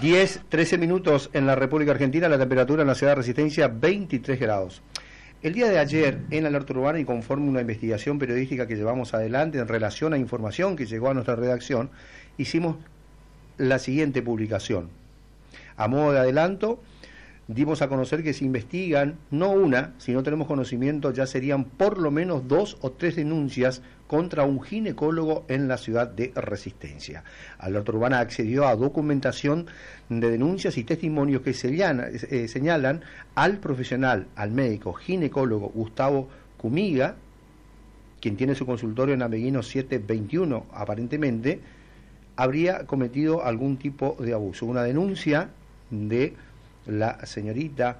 10:13 minutos en la República Argentina, la temperatura en la ciudad de Resistencia 23 grados. El día de ayer, en Alerta Urbana y conforme una investigación periodística que llevamos adelante en relación a información que llegó a nuestra redacción, hicimos la siguiente publicación. A modo de adelanto, dimos a conocer que se investigan, no una, si no tenemos conocimiento, ya serían por lo menos 2 o 3 denuncias contra un ginecólogo en la ciudad de Resistencia. Alerta Urbana accedió a documentación de denuncias y testimonios que señalan al profesional, al médico ginecólogo Gustavo Cumiga, quien tiene su consultorio en Ameguino 721, aparentemente, habría cometido algún tipo de abuso. Una denuncia de la señorita,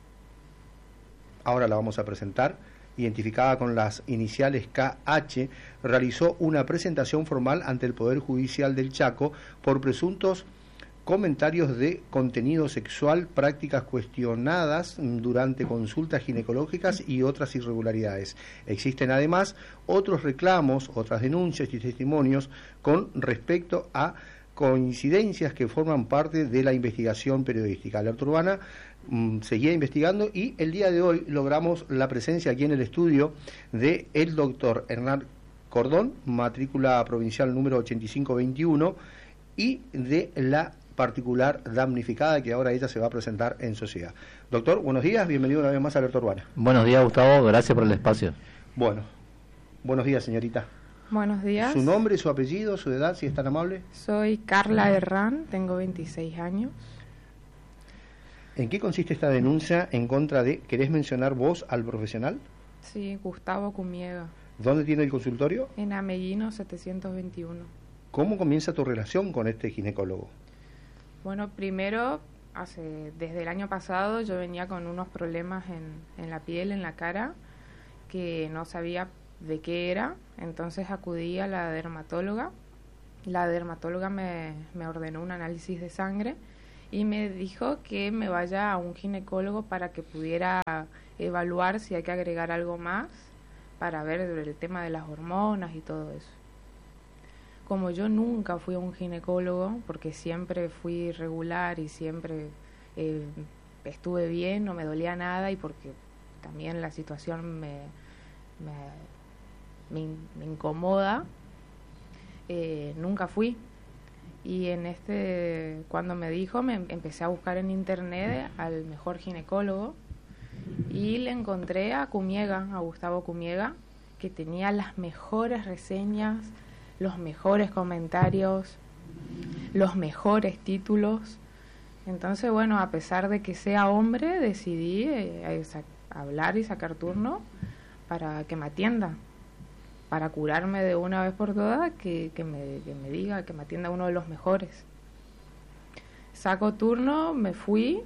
ahora la vamos a presentar, identificada con las iniciales KH, realizó una presentación formal ante el Poder Judicial del Chaco por presuntos comentarios de contenido sexual, prácticas cuestionadas durante consultas ginecológicas y otras irregularidades. Existen además otros reclamos, otras denuncias y testimonios con respecto a coincidencias que forman parte de la investigación periodística. Alerta Urbana seguía investigando y el día de hoy logramos la presencia aquí en el estudio de el doctor Hernán Cordón, matrícula provincial número 8521, y de la particular damnificada que ahora ella se va a presentar en sociedad. Doctor, buenos días, bienvenido una vez más a Alerta Urbana. Buenos días, Gustavo, gracias por el espacio. Bueno, buenos días, señorita. Buenos días. ¿Su nombre, su apellido, su edad, si es tan amable? Soy Carla Herrán, tengo 26 años. ¿En qué consiste esta denuncia en contra de, querés mencionar vos al profesional? Sí, Gustavo Cumiega. ¿Dónde tiene el consultorio? En Ameguino 721. ¿Cómo comienza tu relación con este ginecólogo? Bueno, primero, desde el año pasado yo venía con unos problemas en la piel, en la cara, que no sabía de qué era, entonces acudí a la dermatóloga. La dermatóloga me ordenó un análisis de sangre y me dijo que me vaya a un ginecólogo para que pudiera evaluar si hay que agregar algo más para ver el tema de las hormonas y todo eso. Como yo nunca fui a un ginecólogo, porque siempre fui regular y siempre estuve bien, no me dolía nada, y porque también la situación me incomoda, nunca fui. Y cuando me dijo, empecé a buscar en internet al mejor ginecólogo y le encontré a Cumiega, a Gustavo Cumiega, que tenía las mejores reseñas, los mejores comentarios, los mejores títulos. Entonces, bueno, a pesar de que sea hombre, decidí hablar y sacar turno para que me atienda, para curarme de una vez por todas, que me diga, que me atienda uno de los mejores. Saco turno, me fui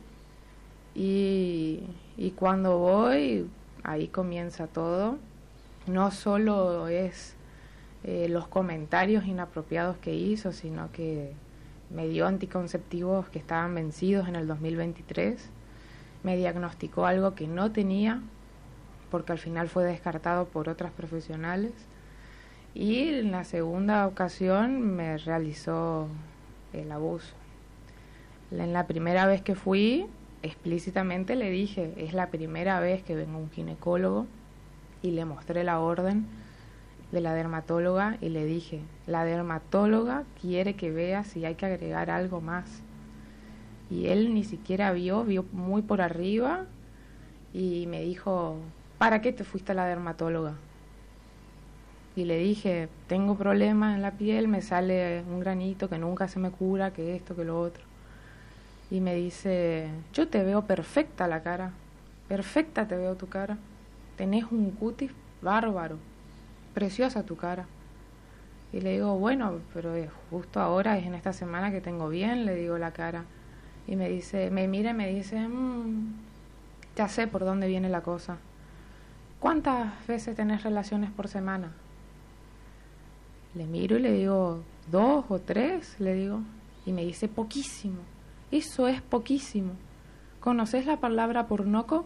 y cuando voy, ahí comienza todo. No solo es los comentarios inapropiados que hizo, sino que me dio anticonceptivos que estaban vencidos en el 2023, me diagnosticó algo que no tenía, porque al final fue descartado por otras profesionales, y en la segunda ocasión me realizó el abuso. En la primera vez que fui, explícitamente le dije, es la primera vez que vengo a un ginecólogo, y le mostré la orden de la dermatóloga y le dije, la dermatóloga quiere que vea si hay que agregar algo más. Y él ni siquiera vio muy por arriba y me dijo, ¿para qué te fuiste a la dermatóloga? Y le dije, tengo problemas en la piel, me sale un granito que nunca se me cura, que esto, que lo otro. Y me dice, yo te veo perfecta la cara, perfecta te veo tu cara, tenés un cutis bárbaro, preciosa tu cara. Y le digo, bueno, pero justo ahora es en esta semana que tengo bien, le digo, la cara. Y me dice, me mira y me dice, ya sé por dónde viene la cosa. ¿Cuántas veces tenés relaciones por semana? Le miro y le digo, 2 o 3, le digo. Y me dice, poquísimo. Eso es poquísimo. ¿Conoces la palabra pornoco?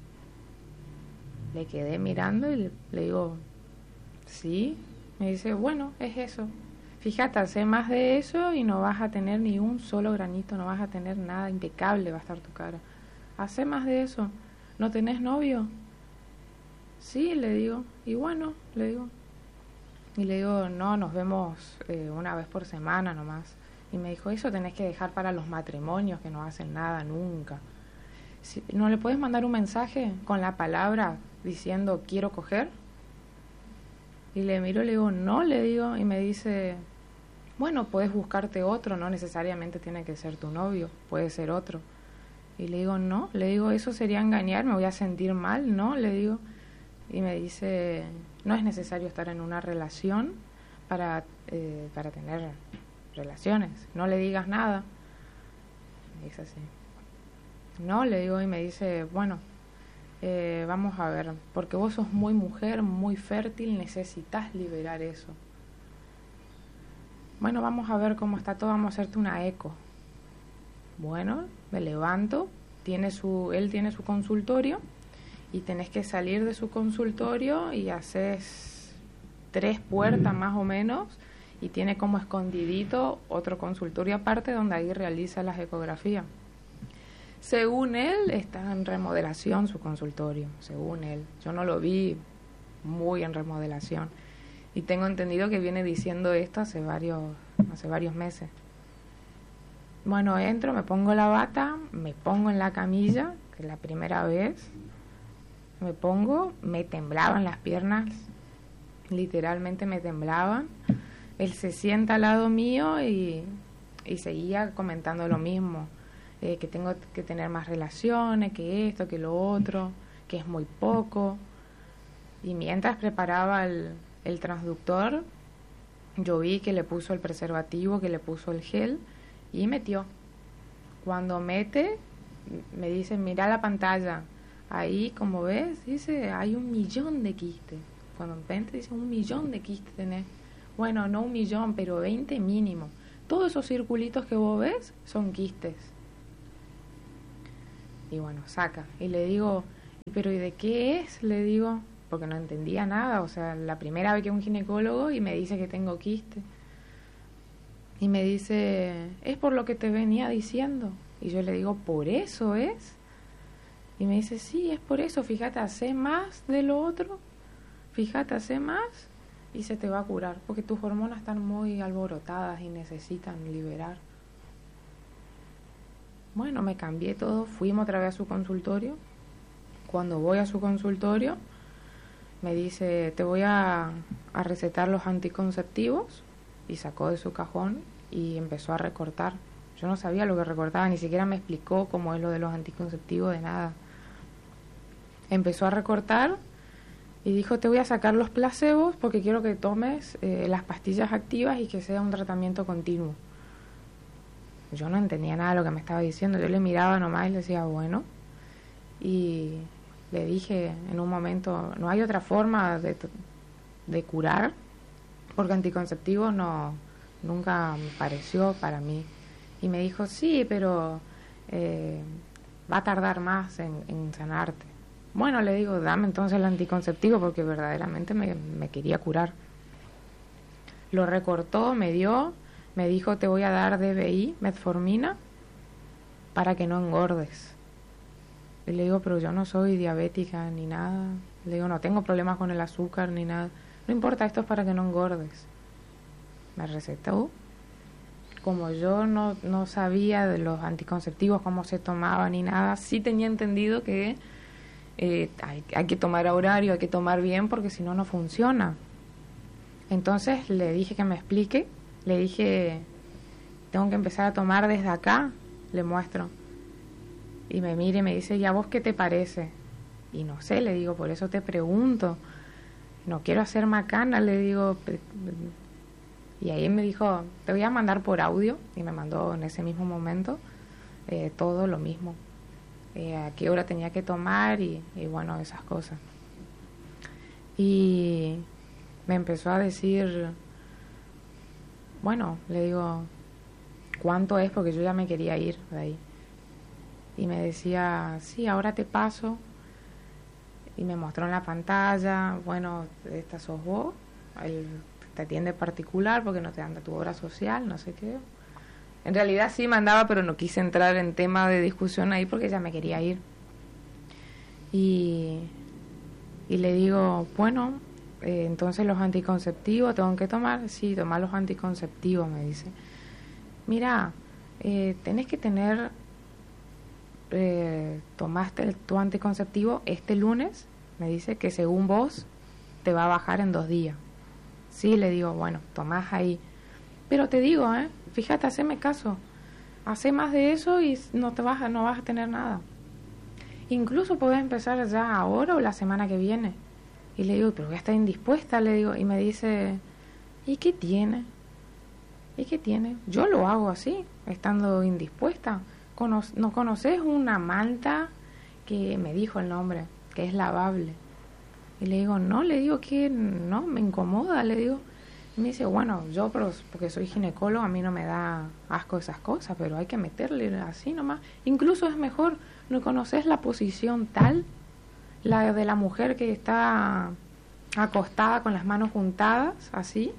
Le quedé mirando y le digo, sí. Me dice, bueno, es eso. fíjate, hacé más de eso y no vas a tener ni un solo granito, no vas a tener nada, impecable va a estar tu cara. Hacé más de eso. ¿No tenés novio? Sí, le digo. Y bueno, le digo. Y le digo, no, nos vemos una vez por semana nomás. Y me dijo, eso tenés que dejar para los matrimonios que no hacen nada nunca. ¿No le puedes mandar un mensaje con la palabra diciendo quiero coger? Y le miro y le digo, no, le digo. Y me dice, bueno, puedes buscarte otro, no necesariamente tiene que ser tu novio, puede ser otro. Y le digo, no, le digo, eso sería engañar, me voy a sentir mal, no, le digo. Y me dice, no es necesario estar en una relación para tener relaciones, no le digas nada. Me dice así. No, le digo, y me dice, bueno, vamos a ver, porque vos sos muy mujer, muy fértil, necesitas liberar eso. Bueno, vamos a ver cómo está todo, vamos a hacerte una eco. Bueno, me levanto, él tiene su consultorio y tenés que salir de su consultorio y haces 3 puertas más o menos y tiene como escondidito otro consultorio aparte donde ahí realiza las ecografías. Según él, está en remodelación su consultorio, según él. Yo no lo vi muy en remodelación. Y tengo entendido que viene diciendo esto hace varios meses. Bueno, entro, me pongo la bata, me pongo en la camilla, que es la primera vez. Me temblaban las piernas, literalmente me temblaban. Él se sienta al lado mío y seguía comentando lo mismo. Que tengo que tener más relaciones, que esto, que lo otro, que es muy poco. Y mientras preparaba el transductor, yo vi que le puso el preservativo, que le puso el gel y metió. Cuando mete, me dice, mira la pantalla. Ahí, como ves, dice, hay 1.000.000 de quistes. Cuando mete, dice, 1.000.000 de quistes tenés. Bueno, no 1.000.000, pero 20 mínimo. Todos esos circulitos que vos ves son quistes. Y bueno, saca. Y le digo, ¿pero y de qué es? Le digo, porque no entendía nada. O sea, la primera vez que un ginecólogo y me dice que tengo quiste. Y me dice, es por lo que te venía diciendo. Y yo le digo, ¿por eso es? Y me dice, sí, es por eso. Fíjate, hace más de lo otro. Fíjate, hace más y se te va a curar. Porque tus hormonas están muy alborotadas y necesitan liberar. Bueno, me cambié todo, fuimos otra vez a su consultorio. Cuando voy a su consultorio, me dice, te voy a recetar los anticonceptivos. Y sacó de su cajón y empezó a recortar. Yo no sabía lo que recortaba, ni siquiera me explicó cómo es lo de los anticonceptivos, de nada. Empezó a recortar y dijo, te voy a sacar los placebos porque quiero que tomes las pastillas activas y que sea un tratamiento continuo. Yo no entendía nada de lo que me estaba diciendo. Yo le miraba nomás y le decía, bueno. Y le dije en un momento, no hay otra forma de curar, porque anticonceptivos nunca me pareció para mí. Y me dijo, sí, pero va a tardar más en sanarte. Bueno, le digo, dame entonces el anticonceptivo porque verdaderamente me quería curar. Lo recortó, me dio. Me dijo, te voy a dar DBI, metformina, para que no engordes. Y le digo, pero yo no soy diabética ni nada. Le digo, no tengo problemas con el azúcar ni nada. No importa, esto es para que no engordes. Me recetó. Como yo no sabía de los anticonceptivos, cómo se tomaban ni nada, sí tenía entendido que hay que tomar a horario, hay que tomar bien, porque si no, no funciona. Entonces le dije que me explique. Le dije, tengo que empezar a tomar desde acá. Le muestro. Y me mira y me dice, ¿y a vos qué te parece? Y no sé, le digo, por eso te pregunto. No quiero hacer macana, le digo. Y ahí me dijo, te voy a mandar por audio. Y me mandó en ese mismo momento todo lo mismo. A qué hora tenía que tomar y bueno, esas cosas. Y me empezó a decir... Bueno, le digo, ¿cuánto es? Porque yo ya me quería ir de ahí. Y me decía, sí, ahora te paso. Y me mostró en la pantalla, bueno, esta sos vos, te atiende particular porque no te anda tu obra social, no sé qué. En realidad sí mandaba, pero no quise entrar en tema de discusión ahí porque ya me quería ir. Y le digo, bueno, entonces los anticonceptivos tengo que tomar. Sí, tomar los anticonceptivos, me dice. Mira, tenés que tener, tomaste tu anticonceptivo este lunes, me dice que según vos te va a bajar en 2 días. Sí, le digo, bueno, tomás ahí. Pero te digo, fíjate, haceme caso. Hace más de eso y no vas a tener nada. Incluso podés empezar ya ahora o la semana que viene. Y le digo, pero voy a estar indispuesta, le digo. Y me dice, ¿y qué tiene? ¿Y qué tiene? Yo lo hago así, estando indispuesta. ¿No conoces una manta que me dijo el nombre, que es lavable? Y le digo, no, le digo que no, me incomoda, le digo. Y me dice, bueno, yo porque soy ginecólogo, a mí no me da asco esas cosas, pero hay que meterle así nomás. Incluso es mejor, ¿no conoces la posición tal? La de la mujer que está acostada con las manos juntadas, así.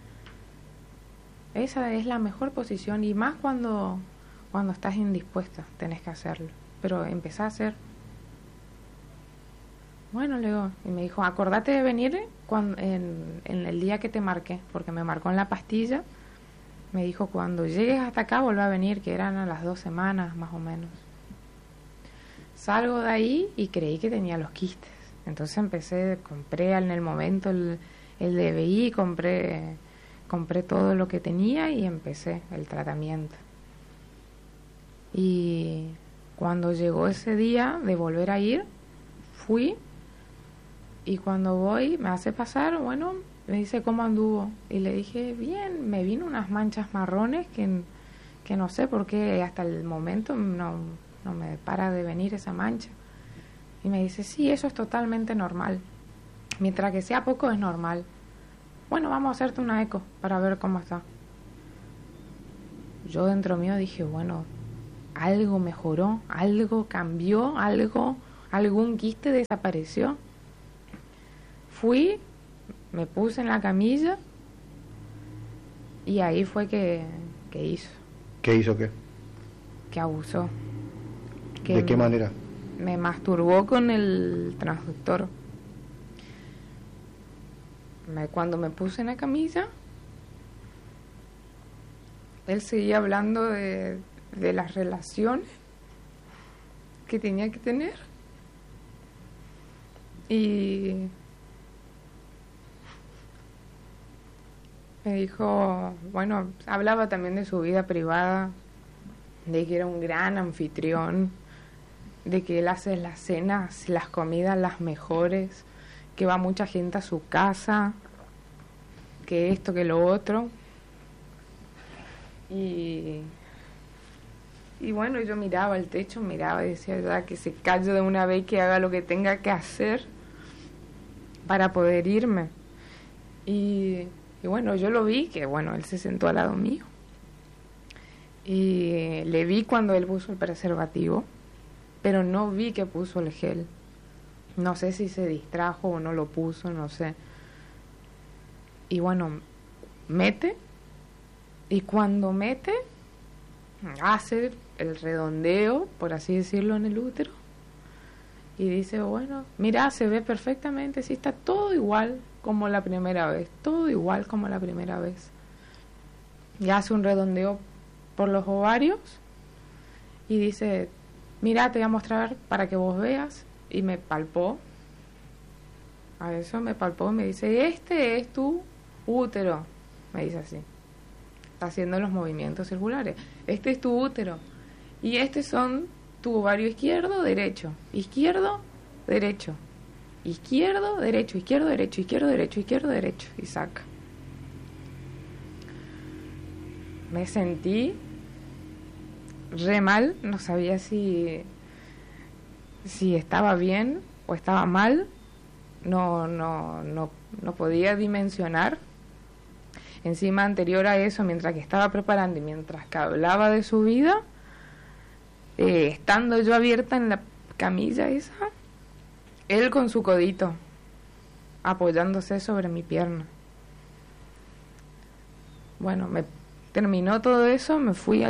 Esa es la mejor posición, y más cuando estás indispuesta, tenés que hacerlo. Pero empezá a hacer. Bueno, le digo, y me dijo, acordate de venir en el día que te marqué, porque me marcó en la pastilla. Me dijo, cuando llegues hasta acá, vuelve a venir, que eran a las 2 semanas, más o menos. Salgo de ahí y creí que tenía los quistes. Entonces compré en el momento el DBI, compré todo lo que tenía y empecé el tratamiento. Y cuando llegó ese día de volver a ir, fui. Y cuando voy, me hace pasar, bueno, me dice cómo anduvo. Y le dije, bien, me vino unas manchas marrones que no sé por qué hasta el momento no me para de venir esa mancha. Y me dice, sí, eso es totalmente normal. Mientras que sea poco es normal. Bueno, vamos a hacerte una eco para ver cómo está. Yo dentro mío dije, bueno, algo mejoró, algo cambió, algún quiste desapareció. Fui, me puse en la camilla y ahí fue que hizo. ¿Qué hizo qué? Que abusó. ¿De qué manera? Me masturbó con el transductor. Cuando me puse en la camilla, él seguía hablando de las relaciones que tenía que tener. Y me dijo, bueno, hablaba también de su vida privada, de que era un gran anfitrión, de que él hace las cenas, las comidas las mejores, que va mucha gente a su casa, que esto, que lo otro. Y bueno, yo miraba el techo, miraba y decía, ya que se calle de una vez, que haga lo que tenga que hacer para poder irme. Y bueno, yo lo vi, que bueno, él se sentó al lado mío. Y le vi cuando él puso el preservativo, pero no vi que puso el gel. No sé si se distrajo o no lo puso, no sé. Y bueno, mete, y cuando mete, hace el redondeo, por así decirlo, en el útero, y dice, bueno, mira, se ve perfectamente, sí, está todo igual como la primera vez, todo igual como la primera vez. Y hace un redondeo por los ovarios y dice, mira, te voy a mostrar para que vos veas. Y me palpó, a eso me palpó y me dice, este es tu útero, me dice así, está haciendo los movimientos circulares, este es tu útero y estos son tu ovario izquierdo, derecho, izquierdo, derecho, izquierdo, derecho, izquierdo, derecho, izquierdo, derecho, izquierdo, derecho, y saca. Me sentí re mal, no sabía si estaba bien o estaba mal, no podía dimensionar. Encima, anterior a eso, mientras que estaba preparando y mientras que hablaba de su vida, estando yo abierta en la camilla esa, él con su codito apoyándose sobre mi pierna. Bueno, me terminó todo eso, me fui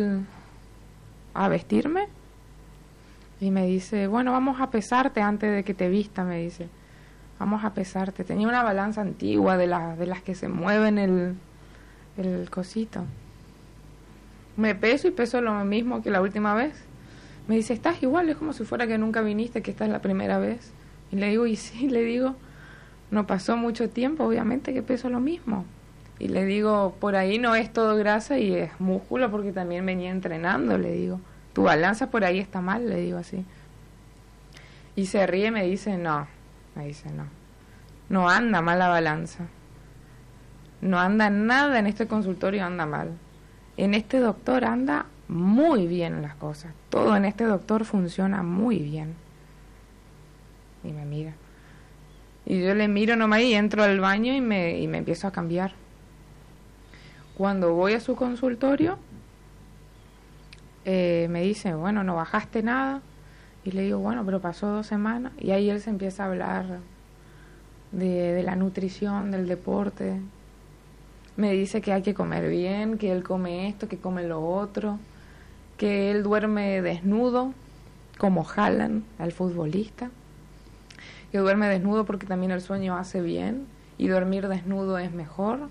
a vestirme y me dice, bueno, vamos a pesarte antes de que te vista, me dice. Vamos a pesarte. Tenía una balanza antigua de las que se mueven el cosito. Me peso y peso lo mismo que la última vez. Me dice, estás igual, es como si fuera que nunca viniste, que esta es la primera vez. Y le digo, y sí, le digo, no pasó mucho tiempo, obviamente que peso lo mismo. Y le digo, por ahí no es todo grasa y es músculo porque también venía entrenando, le digo. Tu balanza por ahí está mal, le digo así. Y se ríe y me dice, no, no anda mal la balanza. No anda nada en este consultorio, anda mal. En este doctor anda muy bien las cosas. Todo en este doctor funciona muy bien. Y me mira. Y yo le miro nomás y entro al baño y me empiezo a cambiar. Cuando voy a su consultorio, me dice, bueno, no bajaste nada. Y le digo, bueno, pero pasó 2 semanas. Y ahí él se empieza a hablar de la nutrición, del deporte. Me dice que hay que comer bien, que él come esto, que come lo otro, que él duerme desnudo, como Haaland, el futbolista. Que duerme desnudo porque también el sueño hace bien y dormir desnudo es mejor.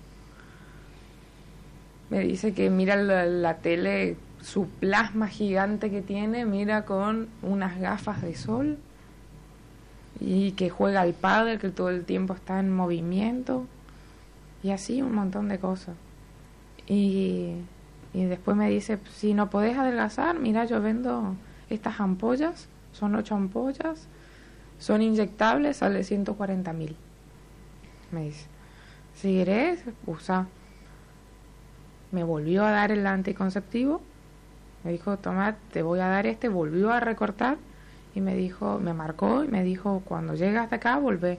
Me dice que mira la tele, su plasma gigante que tiene, mira con unas gafas de sol y que juega al pádel, que todo el tiempo está en movimiento y así un montón de cosas. Y después me dice, si no podés adelgazar, mira, yo vendo estas ampollas, son 8 ampollas, son inyectables, sale 140.000. Me dice, si querés, usa. Me volvió a dar el anticonceptivo, me dijo, toma, te voy a dar este, volvió a recortar y me dijo, me marcó y me dijo, cuando llegue hasta acá, volvé.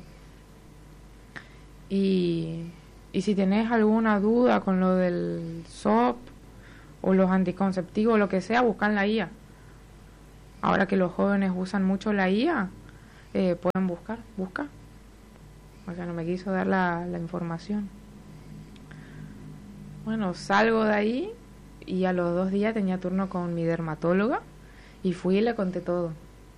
Y si tenés alguna duda con lo del SOP o los anticonceptivos o lo que sea, buscan la IA. Ahora que los jóvenes usan mucho la IA, pueden busca. O sea, no me quiso dar la información. Bueno, salgo de ahí y a los 2 días tenía turno con mi dermatóloga y fui y le conté todo.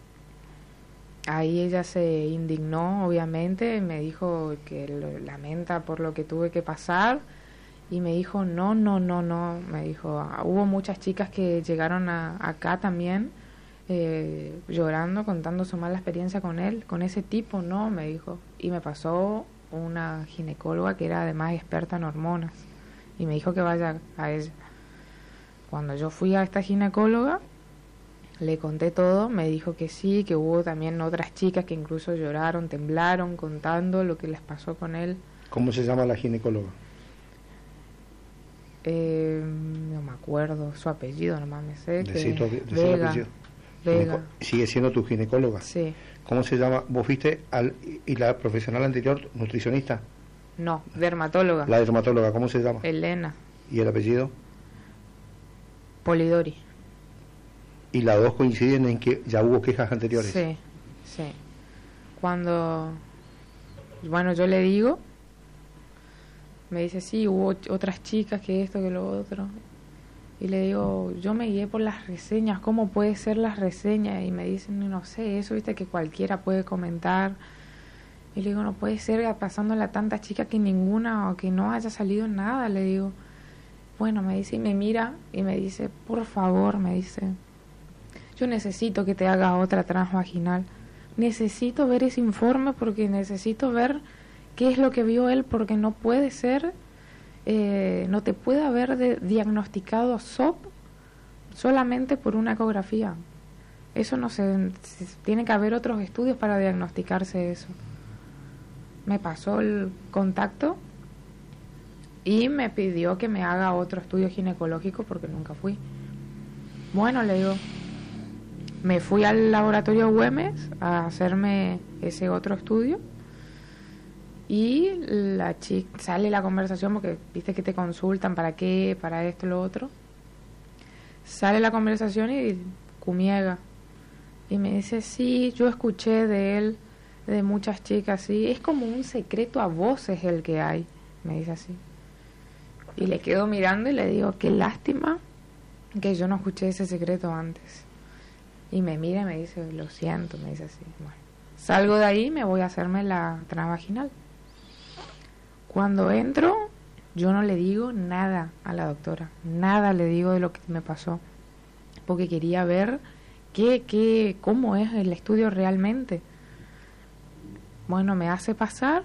Ahí ella se indignó, obviamente, me dijo que lamenta por lo que tuve que pasar y me dijo, no, me dijo, hubo muchas chicas que llegaron acá también llorando, contando su mala experiencia con él, con ese tipo, no, me dijo. Y me pasó una ginecóloga que era además experta en hormonas y me dijo que vaya a ella. Cuando yo fui a esta ginecóloga, le conté todo, me dijo que sí, que hubo también otras chicas que incluso lloraron, temblaron, contando lo que les pasó con él. ¿Cómo se llama la ginecóloga? No me acuerdo su apellido, nomás me sé. Decí Vega. Vega. ¿Sigue siendo tu ginecóloga? Sí. ¿Cómo se llama? ¿Vos fuiste y la profesional anterior, nutricionista? No, dermatóloga. La dermatóloga, ¿cómo se llama? Elena. ¿Y el apellido? Polidori. ¿Y las dos coinciden en que ya hubo quejas anteriores? Sí. Cuando, bueno, yo le digo, me dice, sí, hubo otras chicas que esto, que lo otro. Y le digo, yo me guié por las reseñas, ¿cómo puede ser las reseñas? Y me dicen, no sé, eso, viste, que cualquiera puede comentar. Y le digo, no puede ser pasándole a tantas chicas que ninguna o que no haya salido nada, le digo. Bueno, me dice, y me mira y me dice, por favor, me dice, yo necesito que te hagas otra transvaginal. Necesito ver ese informe porque necesito ver qué es lo que vio él, porque no puede ser, no te puede haber diagnosticado SOP solamente por una ecografía. Eso no tiene que haber otros estudios para diagnosticarse eso. Me pasó el contacto y me pidió que me haga otro estudio ginecológico porque nunca fui. Bueno, le digo, me fui al laboratorio Güemes a hacerme ese otro estudio y la chica sale la conversación porque viste que te consultan para qué, para esto, lo otro. Sale la conversación y cumiega y me dice, sí, yo escuché de él, de muchas chicas, sí, es como un secreto a voces el que hay, me dice así. Y le quedo mirando y le digo, qué lástima que yo no escuché ese secreto antes. Y me mira y me dice, lo siento, me dice así. Bueno, salgo de ahí y me voy a hacerme la transvaginal. Cuando entro, yo no le digo nada a la doctora, nada le digo de lo que me pasó, porque quería ver cómo es el estudio realmente. Bueno, me hace pasar,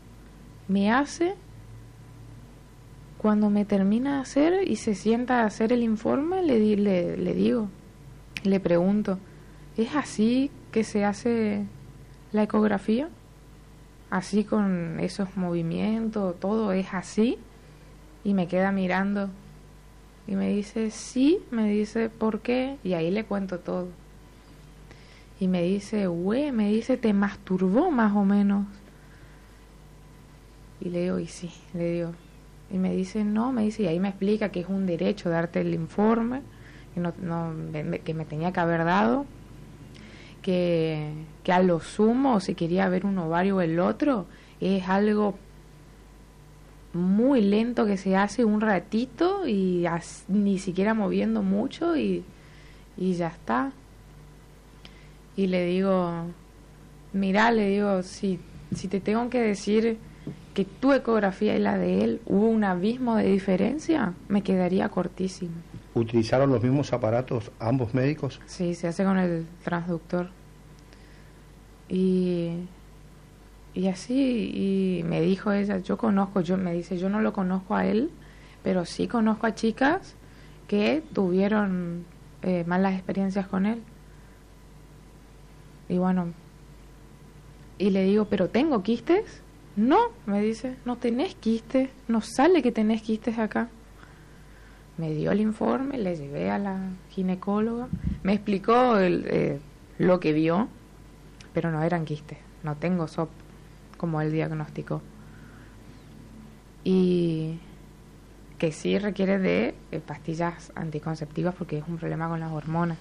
cuando me termina de hacer y se sienta a hacer el informe, le digo, le pregunto, ¿es así que se hace la ecografía? ¿Así con esos movimientos, todo es así? Y me queda mirando y me dice, sí, me dice, ¿por qué? Y ahí le cuento todo. Y me dice, me dice, ¿te masturbó más o menos? Y le digo, y sí, le digo. Y me dice, no, me dice, y ahí me explica que es un derecho darte el informe, que me tenía que haber dado, que a lo sumo, si quería ver un ovario o el otro, es algo muy lento que se hace un ratito y ni siquiera moviendo mucho y ya está. Y le digo, mirá, le digo, si te tengo que decir que tu ecografía y la de él hubo un abismo de diferencia, me quedaría cortísimo. ¿Utilizaron los mismos aparatos ambos médicos? Sí, se hace con el transductor. Y así, y me dijo ella, me dice, yo no lo conozco a él, pero sí conozco a chicas que tuvieron malas experiencias con él. Y bueno, y le digo, ¿pero tengo quistes? No, me dice, no tenés quistes, no sale que tenés quistes acá. Me dio el informe, le llevé a la ginecóloga, me explicó lo que vio, pero no eran quistes, no tengo SOP, como él diagnosticó. Y que sí requiere de pastillas anticonceptivas porque es un problema con las hormonas.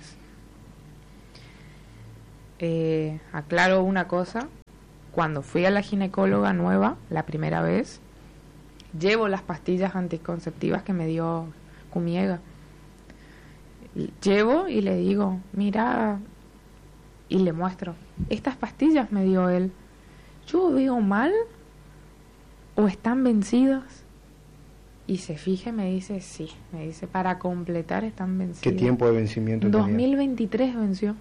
Aclaro una cosa, cuando fui a la ginecóloga nueva, la primera vez, llevo las pastillas anticonceptivas que me dio Cumiega. Llevo y le digo, mira, y le muestro, estas pastillas me dio él, ¿yo veo mal o están vencidas? Y se fija y me dice, sí, me dice, para completar están vencidas. ¿Qué tiempo de vencimiento en tenía? 2023 venció.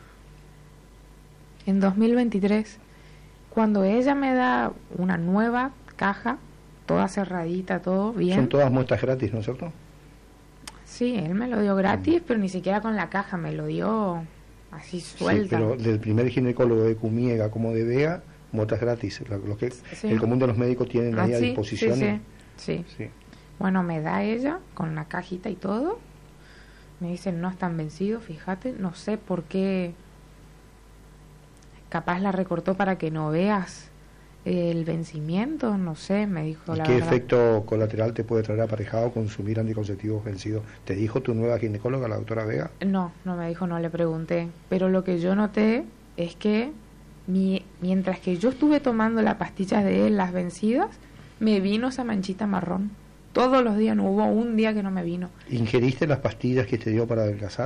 En 2023, cuando ella me da una nueva caja, toda cerradita, todo bien. Son todas muestras gratis, ¿no es cierto? Sí, él me lo dio gratis, pero ni siquiera con la caja, me lo dio así suelta. Sí, pero del primer ginecólogo de Cumiega como de Vega, muestras gratis, lo que sí. El común de los médicos tienen ahí a disposición. Sí. Bueno, me da ella con la cajita y todo. Me dice, no están vencidos, fíjate, no sé por qué. Capaz la recortó para que no veas el vencimiento, no sé, me dijo la verdad. ¿Qué verdad. efecto colateral te puede traer aparejado consumir anticonceptivos vencidos? ¿Te dijo tu nueva ginecóloga, la doctora Vega? No me dijo, no le pregunté. Pero lo que yo noté es que mientras que yo estuve tomando las pastillas de él, las vencidas, me vino esa manchita marrón. Todos los días, no hubo un día que no me vino. ¿Ingeriste las pastillas que te dio para adelgazar?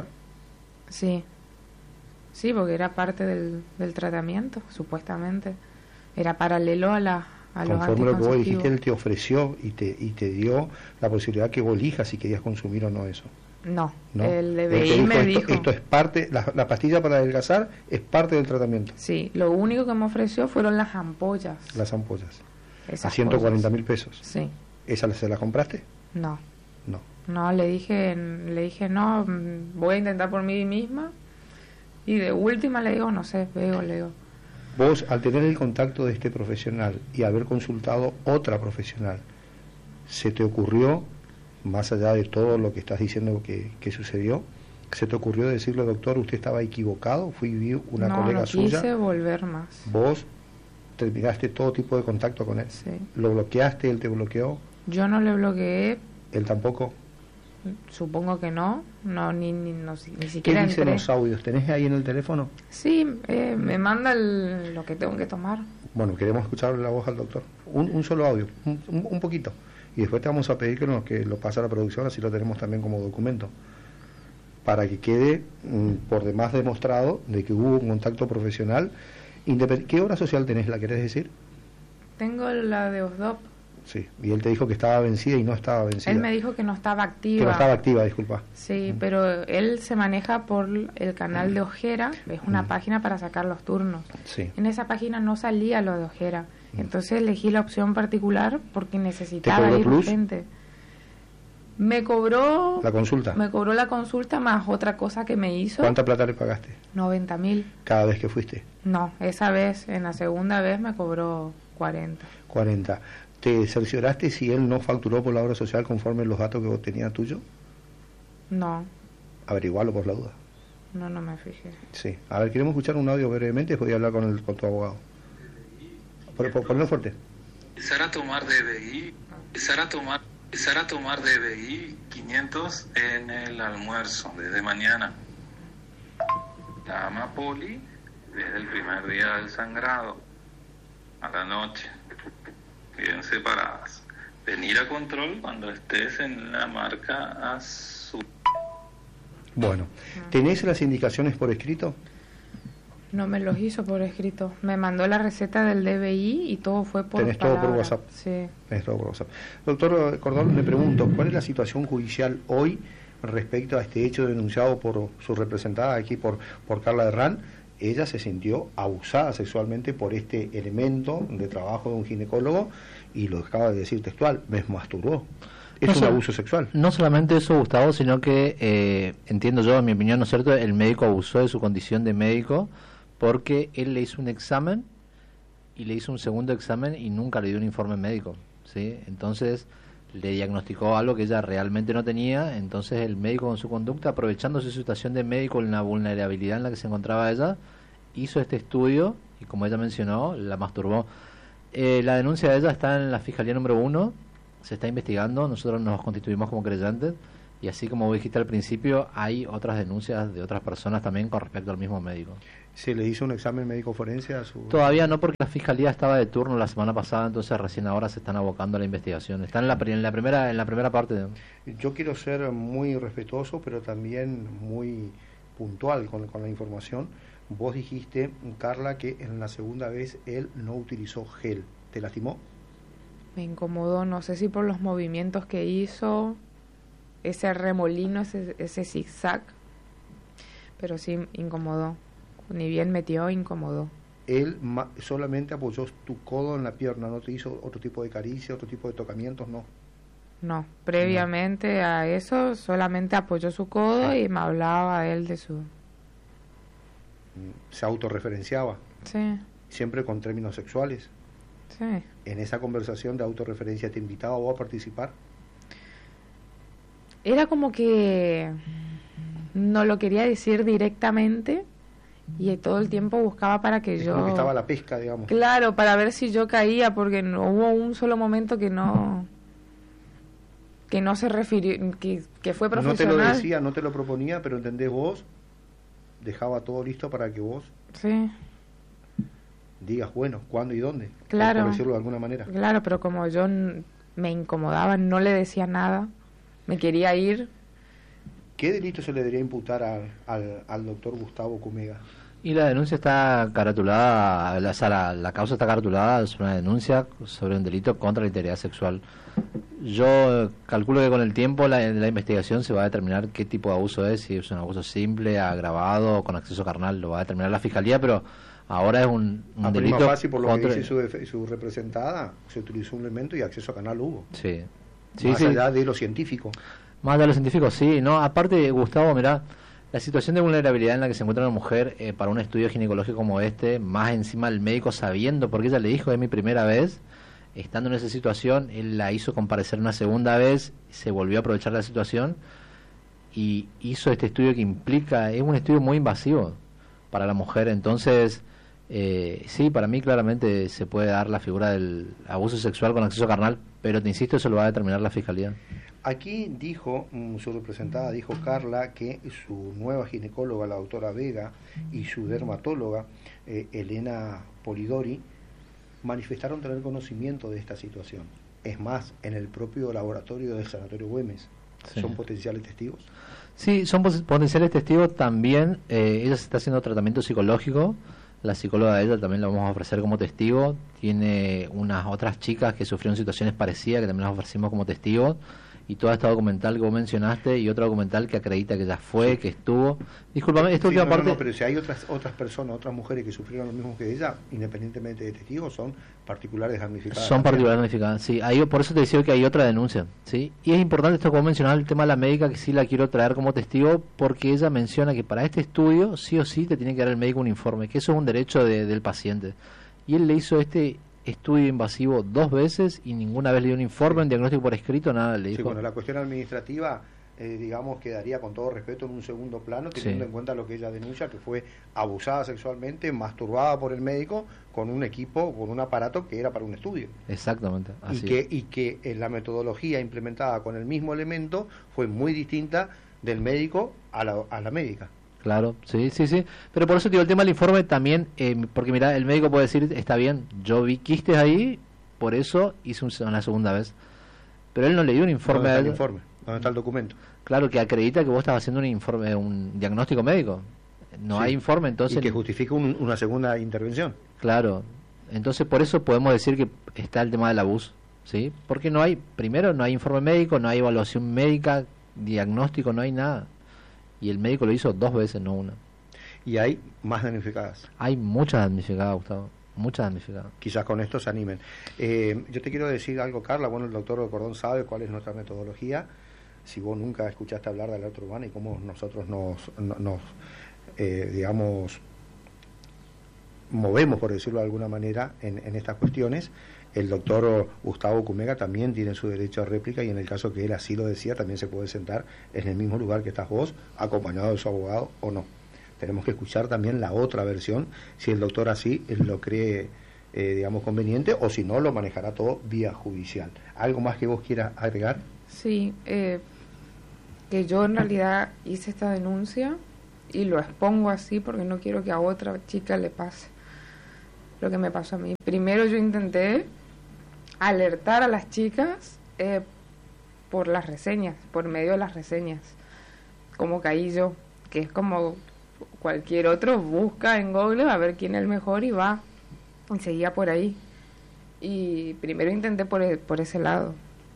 Sí, porque era parte del tratamiento, supuestamente. Era paralelo a los anticonceptivos. Conforme lo que vos dijiste, él te ofreció y te dio la posibilidad que vos elijas si querías consumir o no eso. No. El DBI me dijo... Esto es parte, la pastilla para adelgazar es parte del tratamiento. Sí, lo único que me ofreció fueron las ampollas. Las ampollas. Esas a 140.000 pesos. Sí. ¿Esas se las compraste? No. No, le dije, no, voy a intentar por mí misma. Y de última le digo, no sé, le digo. Vos, al tener el contacto de este profesional y haber consultado otra profesional, ¿se te ocurrió, más allá de todo lo que estás diciendo que sucedió, se te ocurrió decirle, doctor, usted estaba equivocado, vi una colega suya? No quise volver más. Vos terminaste todo tipo de contacto con él. Sí. ¿Lo bloqueaste? ¿Él te bloqueó? Yo no le bloqueé. ¿Él tampoco? Supongo que no, ni siquiera ¿Qué dicen entré. los audios? ¿Tenés ahí en el teléfono? Sí, me manda lo que tengo que tomar. Bueno, queremos escucharle la voz al doctor. Un solo audio, un poquito. y después te vamos a pedir que lo pase a la producción, así lo tenemos también como documento, para que quede por demás demostrado de que hubo un contacto profesional. ¿Qué obra social tenés, la querés decir? Tengo la de OSDOP. Sí, y él te dijo que estaba vencida y no estaba vencida. Él me dijo que no estaba activa. Que no estaba activa, disculpa. Sí, pero él se maneja por el canal de Ojera, es una página para sacar los turnos. Sí. En esa página no salía lo de Ojera, entonces elegí la opción particular porque necesitaba ir urgente. Me cobró la consulta. Me cobró la consulta más otra cosa que me hizo. ¿Cuánta plata le pagaste? 90.000. ¿Cada vez que fuiste? No, esa vez, en la segunda vez me cobró 40. 40. ¿Te cercioraste si él no facturó por la obra social conforme los datos que vos tenías tuyo? No. Averiguarlo por la duda. No me fijé. Sí. A ver, queremos escuchar un audio brevemente, después voy a hablar con tu abogado. Ponlo fuerte. Empezar a tomar DBI, empezar a tomar DBI 500 en el almuerzo, desde mañana. La Amapoli, desde el primer día del sangrado, a la noche, bien separadas. Venir a control cuando estés en la marca azul. Bueno, ¿tenés las indicaciones por escrito? No me los hizo por escrito. Me mandó la receta del DBI y todo fue por Tenés palabra. todo por WhatsApp. Sí. Tenés todo por WhatsApp. Doctor Cordón, le pregunto, ¿cuál es la situación judicial hoy respecto a este hecho denunciado por su representada aquí, por Carla Herrán? Ella se sintió abusada sexualmente por este elemento de trabajo de un ginecólogo y lo acaba de decir textual, me masturbó. Es un abuso sexual. No solamente eso, Gustavo, sino que entiendo yo, en mi opinión, ¿no es cierto?, el médico abusó de su condición de médico porque él le hizo un examen y le hizo un segundo examen y nunca le dio un informe médico, ¿sí? Entonces le diagnosticó algo que ella realmente no tenía. Entonces el médico, con su conducta, aprovechándose de su situación de médico, en la vulnerabilidad en la que se encontraba ella, hizo este estudio y, como ella mencionó, la masturbó. La denuncia de ella está en la Fiscalía número 1, se está investigando, nosotros nos constituimos como creyentes y, así como vos dijiste al principio, hay otras denuncias de otras personas también con respecto al mismo médico. ¿Se le hizo un examen médico forense a su...? Todavía no, porque la Fiscalía estaba de turno la semana pasada, entonces recién ahora se están abocando a la investigación. Está en la primera parte. Yo quiero ser muy respetuoso, pero también muy puntual con la información. Vos dijiste, Carla, que en la segunda vez él no utilizó gel. ¿Te lastimó? Me incomodó, no sé si por los movimientos que hizo, ese remolino, ese zigzag, pero sí incomodó. Ni bien metió, incomodó. Él solamente apoyó tu codo en la pierna, no te hizo otro tipo de caricia, otro tipo de tocamientos, no. No, previamente a eso solamente apoyó su codo y me hablaba él de su... Se autorreferenciaba. Sí. Siempre con términos sexuales. Sí. En esa conversación de autorreferencia, ¿te invitaba vos a participar? Era como que no lo quería decir directamente y todo el tiempo buscaba para que yo... Como que estaba la pesca, digamos. Claro, para ver si yo caía, porque no hubo un solo momento que no se refirió, que fue profesional. No te lo decía, no te lo proponía, pero entendés vos, dejaba todo listo para que vos sí digas, bueno, cuándo y dónde, claro, por decirlo de alguna manera. Claro, pero como yo me incomodaba, no le decía nada, me quería ir. ¿Qué delito se le debería imputar al doctor Gustavo Cumega? Y la denuncia está caratulada, la causa está caratulada, es una denuncia sobre un delito contra la integridad sexual. Yo calculo que con el tiempo la investigación se va a determinar qué tipo de abuso es, si es un abuso simple, agravado o con acceso carnal, lo va a determinar la Fiscalía, pero ahora es un delito fácil, por lo contra... que dice su representada, se utilizó un elemento y acceso carnal hubo. Sí. Más allá de lo científico. Más allá de lo científico, sí. No, aparte, Gustavo, mirá, la situación de vulnerabilidad en la que se encuentra una mujer para un estudio ginecológico como este, más encima el médico sabiendo, porque ella le dijo, es mi primera vez, estando en esa situación, él la hizo comparecer una segunda vez, se volvió a aprovechar la situación y hizo este estudio que implica, es un estudio muy invasivo para la mujer. Entonces, sí, para mí claramente se puede dar la figura del abuso sexual con acceso carnal, pero te insisto, eso lo va a determinar la Fiscalía. Aquí dijo, su representada, dijo Carla, que su nueva ginecóloga, la doctora Vega, y su dermatóloga, Elena Polidori, manifestaron tener conocimiento de esta situación. Es más, en el propio laboratorio del Sanatorio Güemes, Sí. ¿son potenciales testigos? Sí, son potenciales testigos también. Ella se está haciendo tratamiento psicológico. La psicóloga de ella también la vamos a ofrecer como testigo. Tiene unas otras chicas que sufrieron situaciones parecidas que también las ofrecimos como testigos. Y toda esta documental que vos mencionaste y otra documental que acredita que ya fue, Sí. que estuvo. Discúlpame, esta Sí, última no, parte... no, pero si hay otras personas, otras mujeres que sufrieron lo mismo que ella, independientemente de testigos, son particulares damnificadas. Son también. particulares damnificadas, sí. Ahí, por eso te decía que hay otra denuncia, ¿sí? Y es importante esto que vos mencionabas, el tema de la médica, que sí la quiero traer como testigo, porque ella menciona que para este estudio, sí o sí, te tiene que dar el médico un informe, que eso es un derecho del paciente. Y él le hizo este estudio invasivo 2 veces y ninguna vez le dio un informe, un diagnóstico por escrito, nada, le Sí, dijo... bueno, la cuestión administrativa, digamos, quedaría con todo respeto en un segundo plano, teniendo Sí. en cuenta lo que ella denuncia, que fue abusada sexualmente, masturbada por el médico, con un equipo, con un aparato que era para un estudio. Exactamente, así Y que la metodología implementada con el mismo elemento fue muy distinta del médico a la médica. Claro, sí, sí, sí. Pero por eso te digo, el tema del informe también, porque mira, el médico puede decir, está bien, yo vi quistes ahí, por eso hice una segunda vez. Pero él no le dio un informe ¿Dónde a está el él. informe? ¿Dónde está el documento? Claro, que acredita que vos estás haciendo un informe, un diagnóstico médico. No Sí. hay informe, entonces... Y que justifica una segunda intervención. Claro, entonces por eso podemos decir que está el tema del abuso, ¿sí? Porque no hay, primero no hay informe médico, no hay evaluación médica, diagnóstico, no hay nada. Y el médico lo hizo 2 veces, no una. Y hay más damnificadas. Hay muchas damnificadas, Gustavo, muchas damnificadas. Quizás con esto se animen. Yo te quiero decir algo, Carla. Bueno, el doctor Cordón sabe cuál es nuestra metodología. Si vos nunca escuchaste hablar de alerta urbana y cómo nosotros nos digamos, movemos, por decirlo de alguna manera, en estas cuestiones, el doctor Gustavo Cumega también tiene su derecho a réplica, y en el caso que él así lo decía, también se puede sentar en el mismo lugar que estás vos, acompañado de su abogado o no. Tenemos que escuchar también la otra versión, si el doctor así lo cree, digamos, conveniente, o si no, lo manejará todo vía judicial. ¿Algo más que vos quieras agregar? Sí, que yo en realidad hice esta denuncia y lo expongo así porque no quiero que a otra chica le pase lo que me pasó a mí. Primero yo intenté alertar a las chicas por las reseñas, por medio de las reseñas, como caí yo, que es como cualquier otro, busca en Google a ver quién es el mejor y va, y seguía por ahí. Y primero intenté por ese lado.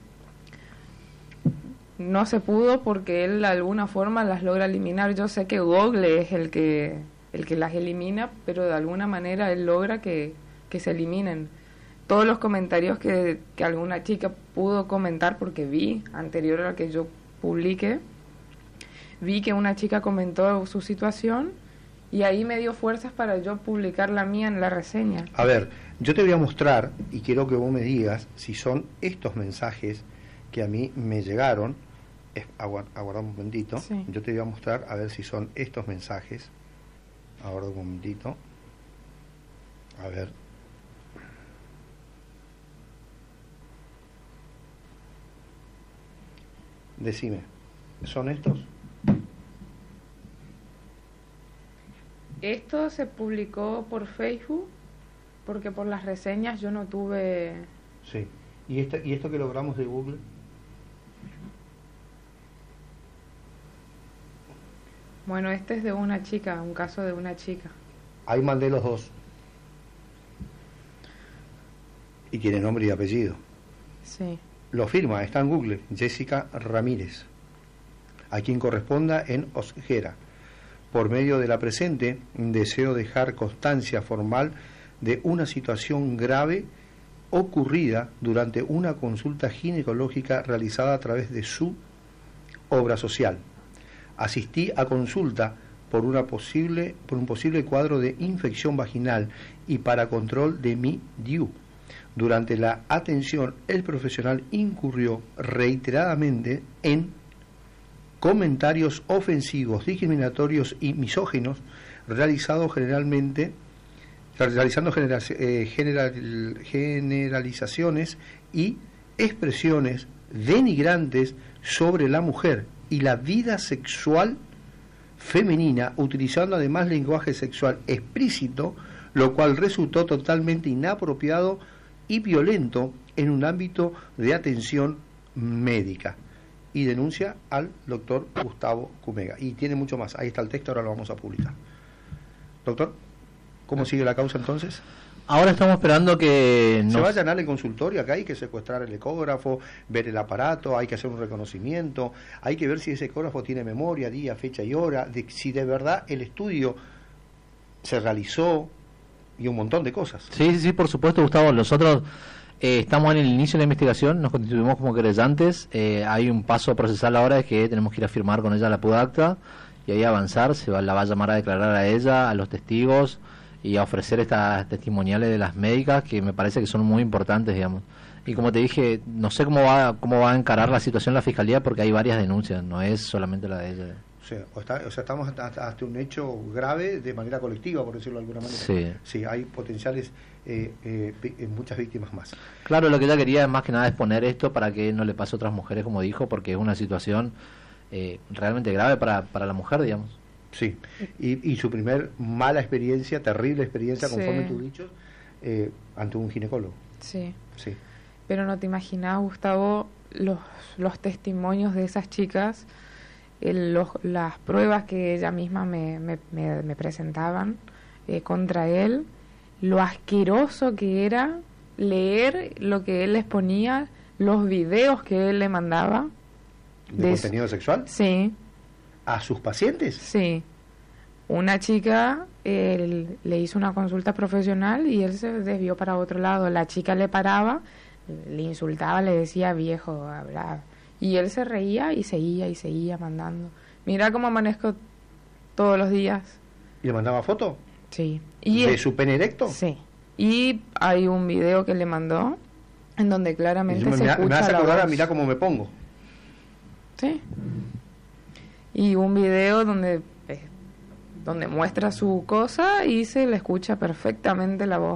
No se pudo porque él de alguna forma las logra eliminar. Yo sé que Google es el que las elimina, pero de alguna manera él logra que se eliminen. Todos los comentarios que alguna chica pudo comentar, porque vi, anterior a que yo publique, vi que una chica comentó su situación y ahí me dio fuerzas para yo publicar la mía en la reseña. A ver, yo te voy a mostrar, y quiero que vos me digas si son estos mensajes que a mí me llegaron. Aguarda un momentito. Sí. Yo te voy a mostrar a ver si son estos mensajes. Aguarda un momentito. A ver. Decime, ¿son estos? Esto se publicó por Facebook porque por las reseñas yo no tuve... Sí. ¿Y esto que logramos de Google? Bueno, este es de una chica, un caso de una chica. Ahí mandé los dos. Y tiene nombre y apellido. Sí. Lo firma, está en Google, Jessica Ramírez, a quien corresponda en Osjera. Por medio de la presente, deseo dejar constancia formal de una situación grave ocurrida durante una consulta ginecológica realizada a través de su obra social. Asistí a consulta por un posible cuadro de infección vaginal y para control de mi DIU. Durante la atención, el profesional incurrió reiteradamente en comentarios ofensivos, discriminatorios y misóginos, realizando generalizaciones y expresiones denigrantes sobre la mujer y la vida sexual femenina, utilizando además lenguaje sexual explícito, lo cual resultó totalmente inapropiado y violento en un ámbito de atención médica, y denuncia al doctor Gustavo Cumega. Y tiene mucho más, ahí está el texto, ahora lo vamos a publicar. Doctor, ¿cómo sigue la causa entonces? Ahora estamos esperando que Se va a allanar el consultorio, acá hay que secuestrar el ecógrafo, ver el aparato, hay que hacer un reconocimiento, hay que ver si ese ecógrafo tiene memoria, día, fecha y hora, de si de verdad el estudio se realizó, y un montón de cosas. Sí, por supuesto, Gustavo. Nosotros estamos en el inicio de la investigación, nos constituimos como querellantes. Hay un paso procesal ahora, es que tenemos que ir a firmar con ella la PUDACTA y ahí avanzar. La va a llamar a declarar a ella, a los testigos y a ofrecer estas testimoniales de las médicas, que me parece que son muy importantes, digamos. Y como te dije, no sé cómo va a encarar la situación la Fiscalía, porque hay varias denuncias, no es solamente la de ella. O sea, estamos hasta un hecho grave de manera colectiva, por decirlo de alguna manera. Sí, hay potenciales muchas víctimas más. Claro, lo que ella quería más que nada es poner esto para que no le pase a otras mujeres, como dijo, porque es una situación realmente grave para la mujer, digamos. Sí, y su primer mala experiencia, terrible experiencia, conforme tus dichos, ante un ginecólogo. Sí. Pero no te imaginas, Gustavo, los testimonios de esas chicas, las pruebas que ella misma me presentaban contra él, lo asqueroso que era leer lo que él les ponía, los videos que él le mandaba. ¿De contenido sexual? Sí. ¿A sus pacientes? Sí. Una chica le hizo una consulta profesional y él se desvió para otro lado. La chica le paraba, le insultaba, le decía viejo, hablaba. Y él se reía y seguía mandando. Mira cómo amanezco todos los días. ¿Y le mandaba foto? Sí. ¿De su pene erecto? Sí. Y hay un video que le mandó en donde claramente se escucha me hace acordar la a voz. mirar cómo me pongo. Sí. Y un video donde muestra su cosa y se le escucha perfectamente la voz.